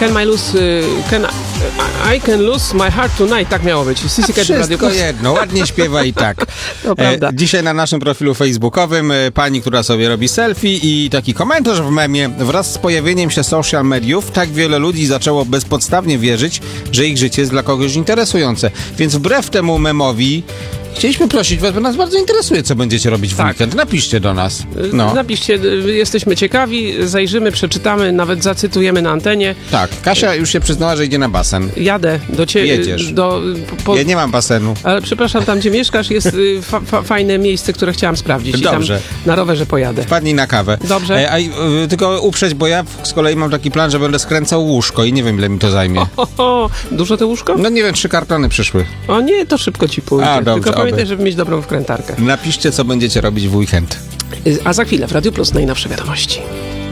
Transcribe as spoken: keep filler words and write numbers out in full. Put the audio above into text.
Can my lose... y, Can I, I can lose my heart tonight. Tak miało być. Sissy Cat w Radio Wszystko Plus. jedno, ładnie śpiewa i tak. To prawda. E, dzisiaj na naszym profilu facebookowym e, pani, która sobie robi selfie i taki komentarz w memie. Wraz z pojawieniem się social mediów tak wiele ludzi zaczęło bezpodstawnie wierzyć, że ich życie jest dla kogoś interesujące. Więc wbrew temu memowi chcieliśmy prosić was, bo nas bardzo interesuje, co będziecie robić w Tak. weekend. Napiszcie do nas. No. Napiszcie, y, jesteśmy ciekawi, zajrzymy, przeczytamy, nawet zacytujemy na antenie. Tak, Kasia już się przyznała, że idzie na basen. Jadę do ciebie. Jedziesz. Do, po, Ja nie mam basenu. Ale przepraszam, tam gdzie mieszkasz jest y, fa, fa, fajne miejsce, które chciałam sprawdzić. Dobrze. I tam na rowerze pojadę. Wpadnij na kawę. Dobrze. E, a, y, tylko uprzeć, bo ja z kolei mam taki plan, że będę skręcał łóżko i nie wiem, ile mi to zajmie. O, o, dużo te łóżko? No nie wiem, trzy kartony przyszły. O nie, to szybko ci pójdzie. A, dobrze, Tylko pamiętaj, oby. żeby mieć dobrą wkrętarkę. Napiszcie, co będziecie robić w weekend. Y, A za chwilę w Radio Plus najnowsze wiadomości.